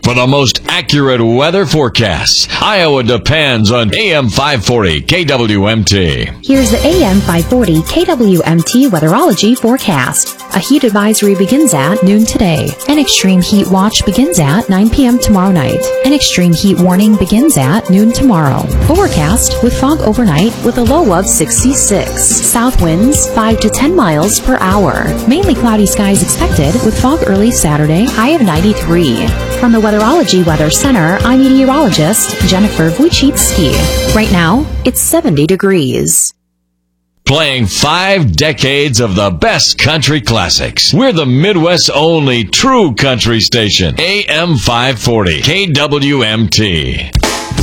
For the most accurate weather forecasts, Iowa depends on AM 540 KWMT. Here's the AM 540 KWMT weatherology forecast. A heat advisory begins at noon today. An extreme heat watch begins at 9 p.m. tomorrow night. An extreme heat warning begins at noon tomorrow. Forecast with fog overnight with a low of 66. South winds 5 to 10 miles per hour. Mainly cloudy skies expected with fog early Saturday, high of 93. From the Weatherology Weather Center, I'm meteorologist Jennifer Wojcicki. Right now, it's 70 degrees. Playing 5 decades of the best country classics. We're the Midwest's only true country station. AM 540 KWMT.